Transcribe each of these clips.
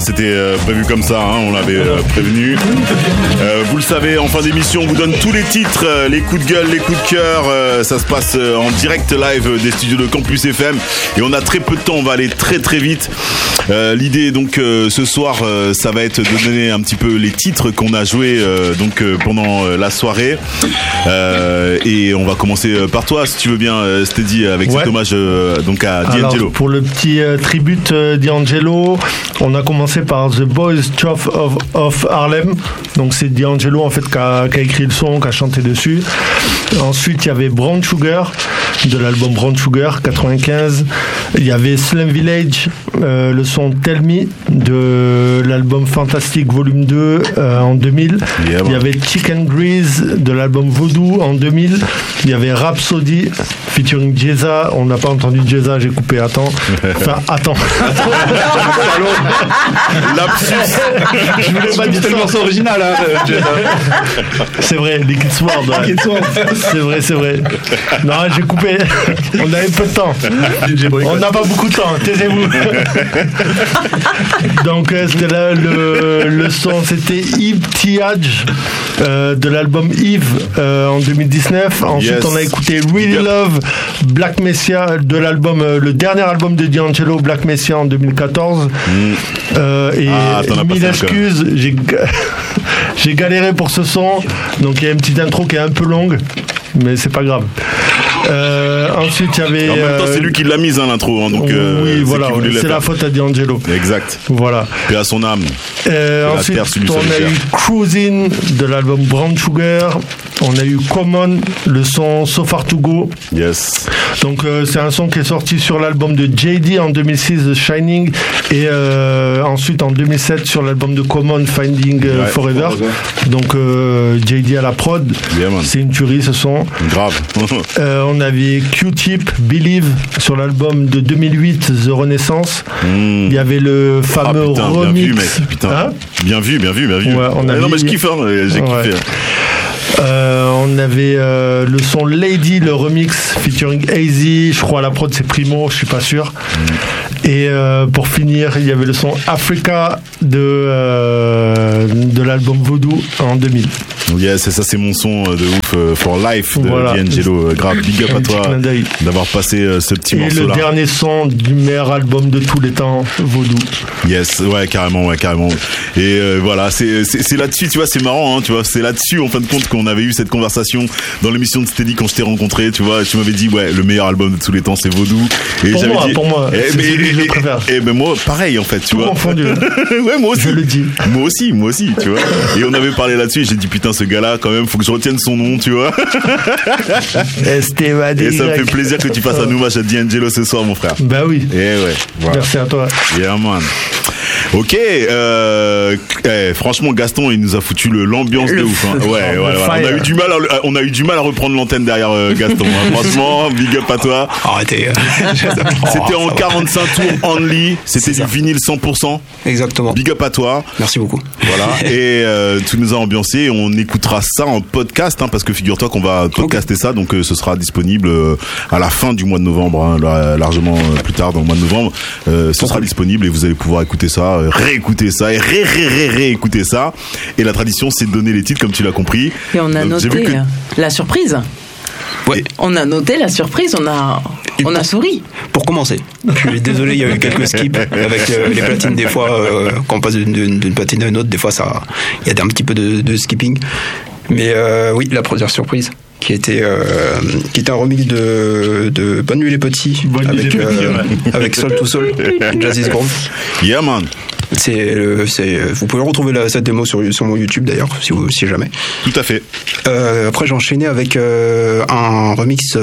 c'était prévu comme ça, hein, on l'avait prévenu. Vous le savez, en fin d'émission, on vous donne tous les titres, les coups de gueule, les coups de cœur. Ça se passe en direct live des studios de Campus FM. Et on a très peu de temps, on va aller très très vite. L'idée donc ce soir, ça va être de donner un petit peu les titres qu'on a joués pendant la soirée. Et on va commencer par toi, si tu veux bien, Steady, avec cet hommage donc à D'Angelo. Alors, pour le petit tribute D'Angelo, on a commencé par The Boys Choff of Harlem. Donc c'est D'Angelo en fait qui a écrit le son, qui a chanté dessus. Ensuite il y avait Brown Sugar de l'album Brown Sugar 95. Il y avait Slum Village, le son Tell Me de l'album Fantastic Volume 2 en 2000. Il y avait Chicken Grease de l'album Voodoo en 2000. Il y avait Rhapsody featuring Jeza. On n'a pas entendu Jeza, j'ai coupé. Attends. Lapsus. Je voulais pas dire le morceau original, hein, Jeza. C'est vrai, Liquid Sword. Ouais. C'est vrai. Non, j'ai coupé. On avait peu de temps. On n'a pas beaucoup de temps, taisez-vous. Donc c'était là le son, c'était Eve Tiage de l'album Eve en 2019. Ensuite on a écouté Really Love Black Messiah de l'album, le dernier album de D'Angelo, Black Messiah en 2014. Et mille excuses, j'ai galéré pour ce son. Donc il y a une petite intro qui est un peu longue, mais c'est pas grave. Ensuite il y avait en même temps c'est lui qui l'a mise l'intro, hein, donc oui voilà, c'est la faute à D'Angelo. Exact. Voilà. Et à son âme. Ensuite on a eu Cruising de l'album Brown Sugar. On a eu Common, le son So Far To Go. Yes. Donc c'est un son qui est sorti sur l'album de JD en 2006, The Shining, et ensuite en 2007 sur l'album de Common, Finding Forever. Donc JD à la prod. Yeah, c'est une tuerie ce son. Grave. On avait Q-Tip, Believe sur l'album de 2008, The Renaissance. Il y avait le fameux remix. Bien vu, mec. Putain. Hein, bien vu. Ouais, non mais je kiffe, hein, j'ai kiffé. On avait le son Lady, le remix featuring AZ, je crois à la prod c'est Primo, je suis pas sûr. Et pour finir, il y avait le son Africa de l'album Voodoo en 2000. Yes, et ça c'est mon son de ouf for life de D'Angelo. Grave, big up à toi d'avoir passé ce petit morceau là. Et le dernier son du meilleur album de tous les temps, Voodoo. Yes, ouais carrément. Et voilà, c'est là-dessus, tu vois, c'est marrant, hein, tu vois, c'est là-dessus en fin de compte qu'on avait eu cette conversation dans l'émission de Steady quand je t'ai rencontré, tu vois, tu m'avais dit le meilleur album de tous les temps c'est Voodoo. Et pour moi, c'est celui que je préfère. Et ben moi pareil en fait, tu vois. Confondu. Ouais, moi aussi. Je le dis. Moi aussi, tu vois. Et on avait parlé là-dessus et j'ai dit putain ce gars-là quand même faut que je retienne son nom, tu vois. Et ça me fait plaisir que tu fasses un hommage à D'Angelo ce soir mon frère. Bah oui. Et ouais. Voilà. Merci à toi. Yeah man. Ok, franchement Gaston il nous a foutu l'ambiance de ouf. Hein. Ouais. On a eu du mal à reprendre l'antenne derrière Gaston. Hein. Franchement, big up à toi. Arrêtez. C'était en 45 tours only. C'était du vinyle 100%. Exactement. Big up à toi. Merci beaucoup. Voilà. Et tu nous as ambiancé. On écoutera ça en podcast, hein, parce que figure-toi qu'on va podcaster ça, donc ce sera disponible à la fin du mois de novembre, hein, largement plus tard dans le mois de novembre. Ce sera disponible et vous allez pouvoir écouter ça, réécouter ça et réécouter ça. Et la tradition, c'est de donner les titres comme tu l'as compris. Et on a noté la surprise. Ouais. On a noté la surprise, on a souri. Pour commencer, je suis désolé, il y a eu quelques skips avec les platines. Des fois, quand on passe d'une platine à une autre, des fois il y a un petit peu de skipping. Mais oui, la première surprise qui était un remix de Bonne Nuit les Petits avec Soul to Soul, Jazz is Grown. Yeah man. Vous pouvez retrouver cette démo sur mon YouTube d'ailleurs, si jamais. Tout à fait. Après j'ai enchaîné avec un remix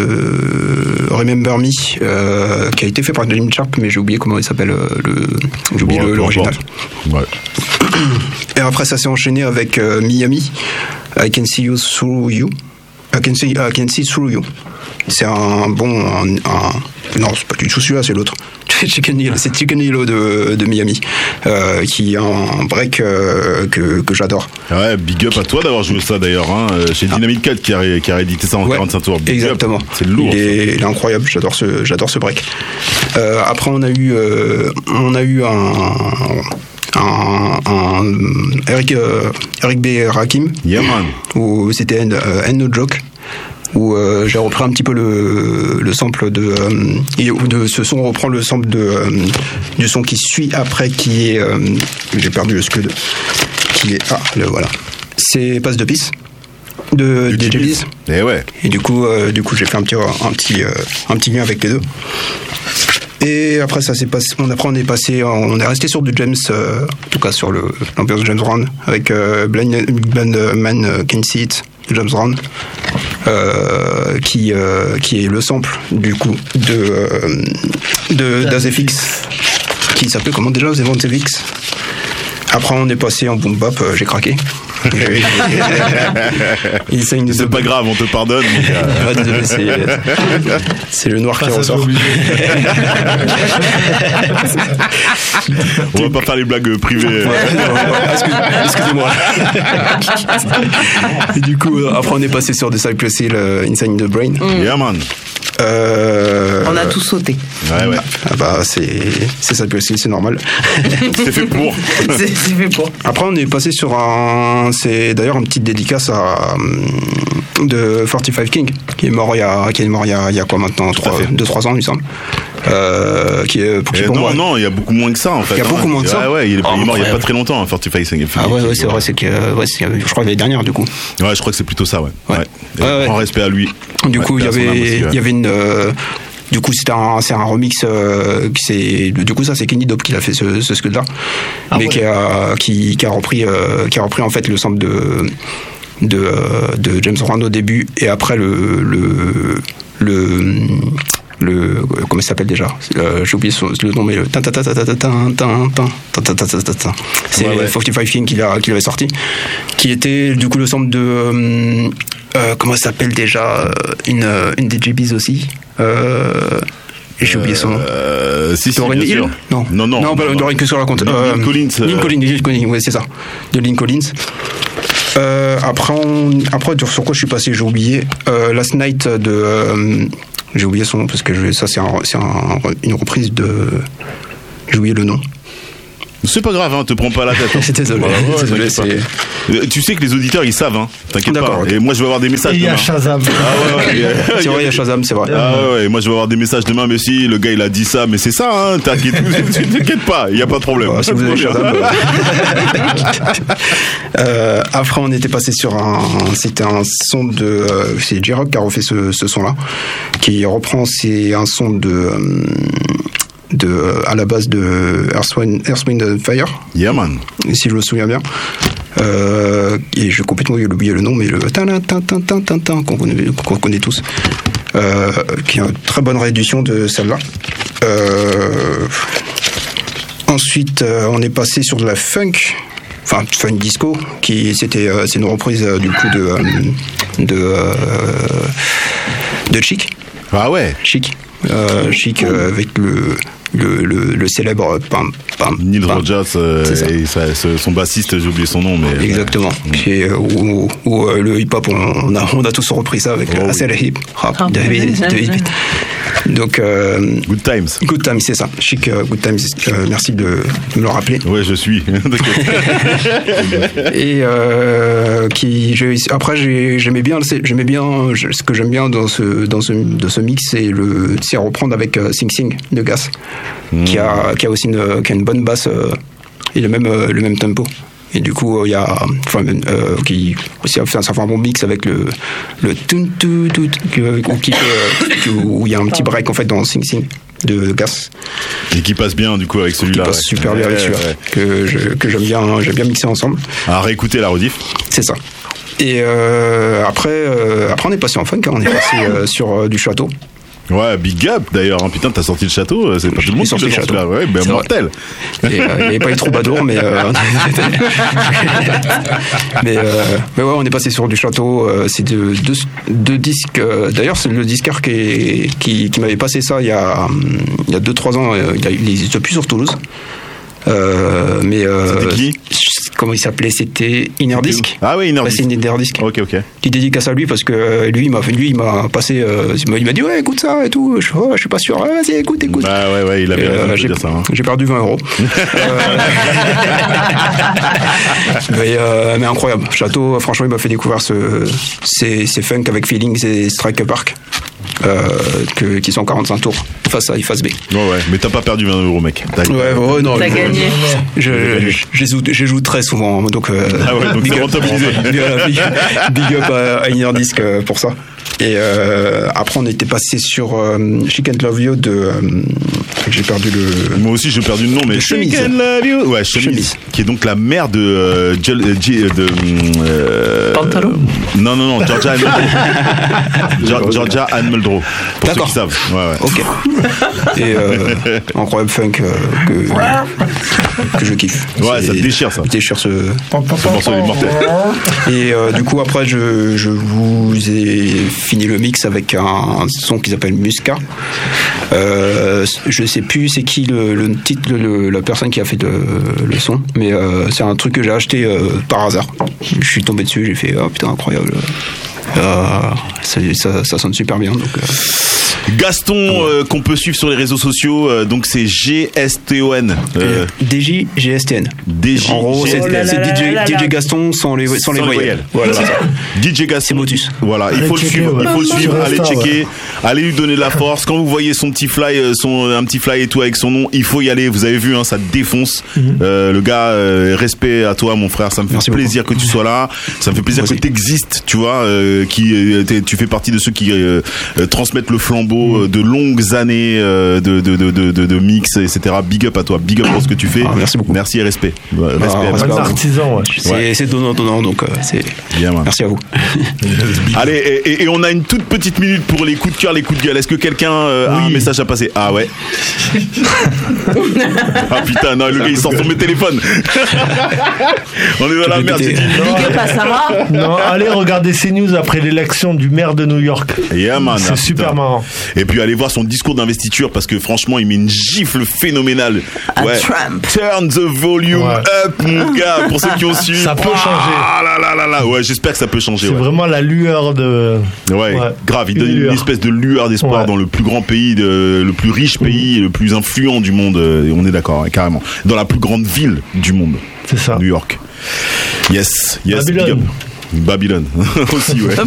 de Remember Me qui a été fait par Jim Sharp, mais j'ai oublié comment il s'appelle j'ai oublié l'original. Ouais. Et après ça s'est enchaîné avec Miami, I Can See You Through You. I Can See Through You. C'est un bon non, c'est pas du tout celui-là, c'est l'autre. C'est Chicken Yellow de Miami, qui est un break que j'adore. Ouais, big up à toi d'avoir joué ça d'ailleurs, hein, chez Dynamite 4 qui a réédité ça en 45 tours. Big exactement. Up. C'est lourd. Il est incroyable, j'adore ce break. Après on a eu Eric B. Rakim, Yeah, man. où c'était End No Joke, où j'ai repris un petit peu le sample de ce son, on reprend le sample du son qui suit après, qui est j'ai perdu le scud, qui est voilà, c'est Passe de Peace de DJ Biz. Et ouais. Et du coup j'ai fait un petit lien avec les deux. Et après ça s'est passé, on est resté sur du James, en tout cas sur l'ambiance de James Brown, avec Blind Man Can See It de James Brown, qui est le sample du coup de d'Azefix, qui s'appelait comment déjà, Azefix. Après on est passé en boom bap, j'ai craqué. C'est pas grave, on te pardonne. Désolé, c'est le noir qui ressort. On va pas faire les blagues privées. Excusez-moi. Et du coup, après on est passé sur des Cypress Hill, Inside the Brain. Yeah, man. On a tout sauté. Ouais. Ah bah c'est Cypress Hill, c'est normal. C'est fait pour. C'est fait pour. Après on est passé sur c'est d'ailleurs une petite dédicace de 45 King, qui est mort il y a quoi maintenant, 2-3 ans il me semble. Qui est pour moi. Non, il y a beaucoup moins que ça en fait. Il y a beaucoup moins que ça. Ouais, il est mort il y a pas très longtemps, 45 King. Ah ouais, c'est vrai, c'est que je crois l'année dernière du coup. Ouais, je crois que c'est plutôt ça, ouais. Ouais. En respect à lui. Du coup, il y avait une du coup, c'est un remix du coup ça c'est Kenny Dope qui a fait ce scud là, mais qui a repris en fait le sample de James Brown au début, et après le comment il s'appelle déjà, j'ai oublié le nom, mais le c'est 45 King qui l'avait sorti, qui était du coup le sample de comment ça s'appelle déjà, une des JBs aussi, et j'ai oublié son nom. Doreen Hill. Non, Doreen, qu'est-ce qu'on raconte? Lynn Collins. Lynn Collins, ouais, c'est ça, de Lynn Collins. Après sur quoi je suis passé, j'ai oublié. Last Night de j'ai oublié son nom parce que ça c'est une reprise de, j'ai oublié le nom. C'est pas grave, hein, te prends pas la tête. C'est désolé. Désolé, tu sais que les auditeurs ils savent, hein. T'inquiète pas. Okay. Et moi je vais avoir des messages. Et il y a Shazam. C'est vrai, il y a Shazam, c'est vrai. Et moi je vais avoir des messages demain, mais si le gars il a dit ça, mais c'est ça, hein. T'inquiète pas, il y a pas de problème. Si vous avez Shazam. Après on était passé sur c'était un son de, c'est J-Rock qui a refait ce son là, qui reprend, c'est un son à la base de Earth, Wind and Fire. Yeah man. Si je me souviens bien. Et j'ai complètement oublié le nom, mais le qu'on connaît tous. Qui est une très bonne réédition de celle-là. Ensuite, on est passé sur de la funk disco, c'est une reprise du coup de Chic. Ah ouais. Chic, avec le célèbre Neil Rogers et son bassiste, j'ai oublié son nom, mais exactement. Où le hip hop, on a tous repris ça avec le hip hop de hip. Donc Good Times, c'est ça. Chic, Good Times. Merci de me le rappeler. Ouais, je suis. Et après j'aimais bien ce que j'aime bien dans ce mix, c'est reprendre avec Sing Sing de Gas, qui a aussi une bonne basse et le même tempo. Et du coup, il y a qui aussi ça fait un bon mix avec le tun tu où il y a un petit break en fait dans Sing Sing de Gas. Et qui passe bien du coup avec celui-là. Qui passe super bien avec celui-là, que j'aime bien mixer ensemble. À réécouter la rediff. C'est ça. Et après on est passé en funk, on est passé sur du Château. Ouais, big up d'ailleurs, hein. Putain, t'as sorti le Château, c'est pas tout le monde qui le sorti là, ouais, ben mortel. Et il n'y avait pas eu Troubadour, mais mais ouais, on est passé sur du Château. C'est deux disques. D'ailleurs, c'est le disquaire qui m'avait passé ça il y a 2-3 ans. Il n'existe plus sur Toulouse. Mais c'était qui? comment il s'appelait, c'était Inner Disc. Ah oui, Inner Disc. C'est Inner Disc. Ok. Qui dédicace à lui parce que lui il m'a passé, il m'a dit ouais écoute ça et tout. Je suis pas sûr. Vas-y écoute. Bah ouais, il avait raison de dire ça. Hein. J'ai perdu 20 €. Mais incroyable. Château, franchement, il m'a fait découvrir ces funk avec Feelings et Strike Park. Qui sont 45 tours face A et face B. Ouais, mais t'as pas perdu 20 €, mec. Non. T'as gagné. Je joue très souvent, donc. Donc c'est rentabilisé. Big up à Inner Disc pour ça. Et après, on était passé sur Chicken Love You de. J'ai perdu le. Moi aussi, j'ai perdu le nom, mais. Chemise. Chicken Love You. Ouais, Chemise. Qui est donc la mère de. Pantalon. Non, Georgia Anne Muldrow. Pour ceux qui savent. Ouais. Ok. Et incroyable funk que je kiffe. Ouais, ça te déchire ça. Ça déchire ce morceau est mortel. Et du coup, après, je vous ai fini le mix avec un son qui s'appelle Musca. Je sais plus c'est qui le titre, la personne qui a fait le son, mais c'est un truc que j'ai acheté par hasard. Je suis tombé dessus, j'ai fait oh putain incroyable. Ça sonne super bien. Donc, Gaston, qu'on peut suivre sur les réseaux sociaux, donc c'est GSTON. DJ GSTN. DJ. En gros, c'est DJ Gaston sans les voyelles. Voilà, c'est ça. DJ Gaston. Motus. Voilà, il faut le suivre. Il faut le suivre. Allez checker. Allez lui donner de la force. Quand vous voyez son petit fly, un petit fly et tout avec son nom, il faut y aller. Vous avez vu, hein, ça défonce. Le gars, respect à toi, mon frère. Ça me fait plaisir que tu sois là. Ça me fait plaisir que tu existes, tu vois. Tu fais partie de ceux qui transmettent le flambeau de longues années de mix, etc. Big up à toi, big up pour ce que tu fais. Merci beaucoup. Merci et respect. Respect. Artisan, ouais. C'est donnant, donc c'est. Bien, merci à vous. Allez, et on a une toute petite minute pour les coups de cœur, les coups de gueule. Est-ce que quelqu'un a un message à passer? Ah ouais. Ah putain, non, le gars il sort son téléphone. On est dans la merde. Big up à Sarah. Non, allez regarder CNews après l'élection du maire de New York. Yeah, man, c'est super marrant. Et puis allez voir son discours d'investiture parce que franchement il met une gifle phénoménale. Ouais. Trump. Turn the volume up, mon gars. Pour ceux qui ont su. Ça peut changer. Ah là. Ouais, j'espère que ça peut changer. C'est vraiment la lueur de. Ouais. Grave. Il donne une espèce de lueur d'espoir dans le plus grand pays, le plus riche pays, le plus influent du monde. Et on est d'accord, hein, carrément. Dans la plus grande ville du monde. C'est ça. New York. Yes. Babylone aussi, ouais.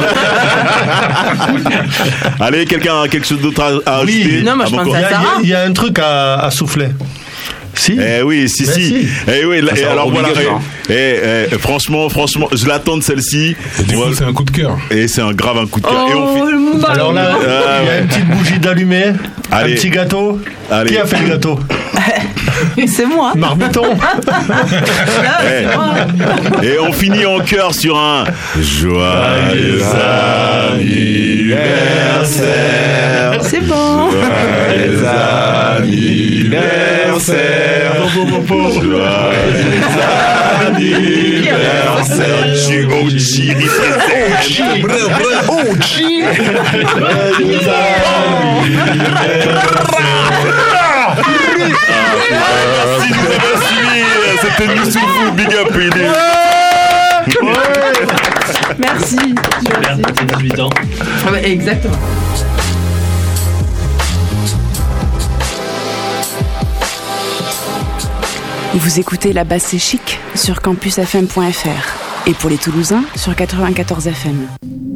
Allez, quelqu'un a quelque chose d'autre à ajouter? Non, moi je pense à Sarah. Il y a un truc à souffler. Si. Eh oui, si. Eh oui, et alors voilà. Franchement, je l'attends de celle-ci. Et du coup, c'est un coup de cœur. Et c'est un coup de cœur. Alors là, il y a une petite bougie d'allumée, un petit gâteau. Allez. Qui a fait le gâteau? C'est moi. Marmiton. Et on finit en chœur sur un joyeux anniversaire. C'est bon. Joyeux anniversaire. Joyeux anniversaire. Je suis OG Si vous avez suivi, c'était nous sous vous, big up, Merci. C'est 18 ans. Ouais, exactement. Vous écoutez La Basse c'est chic sur campusfm.fr et pour les Toulousains sur 94 FM.